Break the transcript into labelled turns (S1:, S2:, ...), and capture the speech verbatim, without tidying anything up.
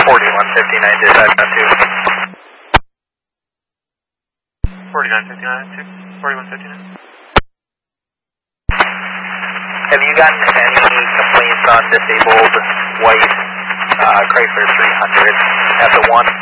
S1: forty-one fifty-nine, dispatch on two.
S2: forty-nine fifty-nine, two, forty-one fifty-nine.
S1: Have you gotten any complaints on disabled white uh, Chrysler three hundred at the one?